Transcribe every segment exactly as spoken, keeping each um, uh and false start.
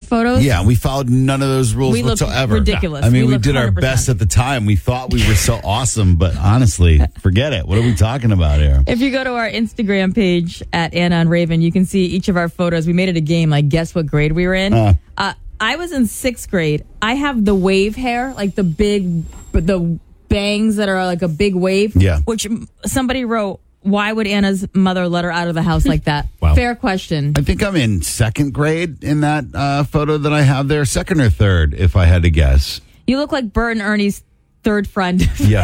photos. Yeah, we followed none of those rules we whatsoever. Ridiculous. I mean, we, we did our one hundred percent best at the time. We thought we were so awesome, but honestly, forget it. What are we talking about here? If you go to our Instagram page at Anna and Raven, you can see each of our photos. We made it a game, like guess what grade we were in. Uh, uh, I was in sixth grade. I have the wave hair, like the big, the bangs that are like a big wave. Yeah. Which somebody wrote, why would Anna's mother let her out of the house like that? Wow. Fair question. I think I'm in second grade in that uh, photo that I have there. Second or third, if I had to guess. You look like Bert and Ernie's third friend. Yeah.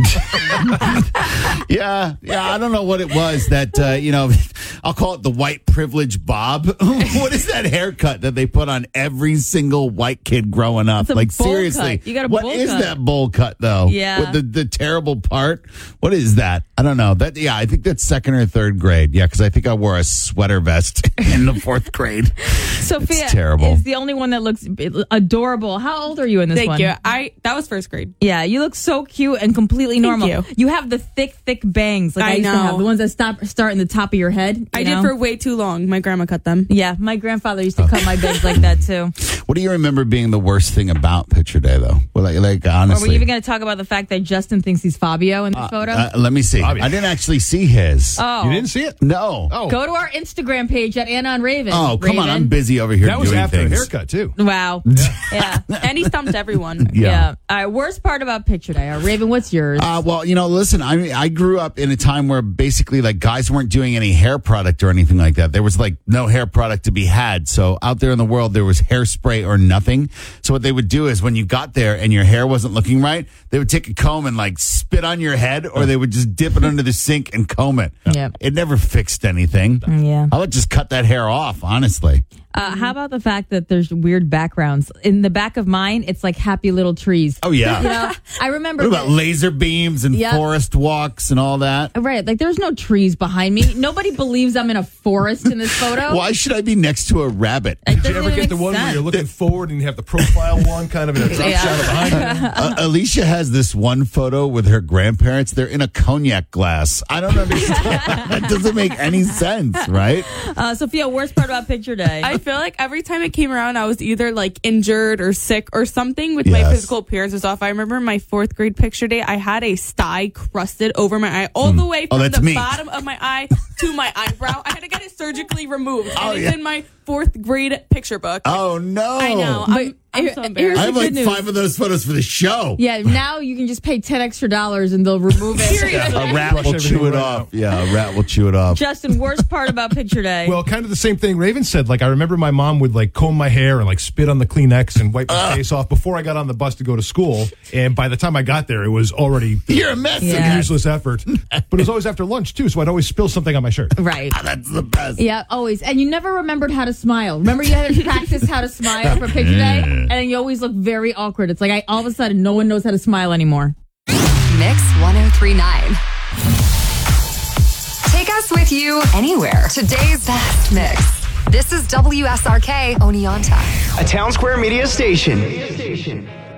yeah. Yeah. I don't know what it was that, uh, you know, I'll call it the white privilege bob. What is that haircut that they put on every single white kid growing up? It's a Like, bowl seriously. cut. You got a what bowl is cut. that bowl cut, though? Yeah. With the, the terrible part? What is that? I don't know. That Yeah, I think that's second or third grade. Yeah, because I think I wore a sweater vest in the fourth grade. Sophia It's terrible. is the only one that looks adorable. How old are you in this Thank one? you. I that was first grade. Yeah, you look so cute and completely Thank normal. you. You have the thick, thick bangs like I, I used to know. have. The ones that stop start in the top of your head. you I know? did for way too long. My grandma cut them. Yeah, my grandfather used to cut my bangs like that too. What do you remember being the worst thing about Picture Day, though? Well, like, like Or honestly. were you even going to talk about the fact that Justin thinks he's Fabio in the photo? Uh, let me see. Fabio. I didn't actually see his. oh, You didn't see it? No. Oh, go to our Instagram page at Anna and Raven. Oh, come on. Raven. I'm busy over here that was doing after things. the haircut, too. Wow. Yeah. And he stumped everyone. Yeah. Yeah. All right. Worst part about Picture Day. Uh, Raven, what's yours? Uh, well, you know, listen, I mean, I grew up in a time where basically like guys weren't doing any hair product or anything like that. There was like no hair product to be had. So out there in the world, there was hairspray or nothing. So what they would do is when you got there and your hair wasn't looking right, they would take a comb and like spit on your head, or they would just dip it under the sink and comb it. Yep. It never fixed anything. Yeah. I would just cut that hair off, honestly. Uh, how about the fact that there's weird backgrounds? In the back of mine, it's like happy little trees. Oh, yeah. You know, I remember. What about that- laser beams and Yep. forest walks and all that? Right. Like there's no trees behind me. Nobody believes I'm in a forest in this photo. Why should I be next to a rabbit? It Did doesn't you ever even get the make one where sense. you're looking forward and you have the profile one kind of in a drop Yeah. shot of behind you? Uh, Alicia has this one photo with her grandparents. They're in a cognac glass. I don't understand. That doesn't make any sense, right? Uh, Sophia, worst part about Picture Day? I feel like every time it came around, I was either like injured or sick or something with my Yes. physical appearance was off. I remember my fourth grade picture day, I had a sty crusted over my eye, all the way Oh, from that's the me. bottom of my eye to my eyebrow. I had to get it surgically removed. Oh, and it's yeah. in my fourth grade picture book. Oh, no. I know. I'm, I'm here- so here's embarrassed. I have the like good news. five of those photos for the show. Yeah, now you can just pay ten extra dollars and they'll remove it. Seriously. A rat Brush will everything chew it right off. out. Yeah, a rat will chew it off. Justin, worst part about Picture Day? Well, kind of the same thing Raven said. Like, I remember my mom would, like, comb my hair and, like, spit on the Kleenex and wipe my face off before I got on the bus to go to school. And by the time I got there, it was already You're a mess. Yeah. again. useless effort. But it was always after lunch, too, so I'd always spill something on my shirt. right. That's the best. Yeah, always. And you never remembered how to smile. Remember you had to practice how to smile for Picture Day? And then you always look very awkward. It's like I all of a sudden no one knows how to smile anymore. Mix ten thirty-nine. Take us with you anywhere. Today's best mix. This is W S R K Oneonta. A Town Square Media Station.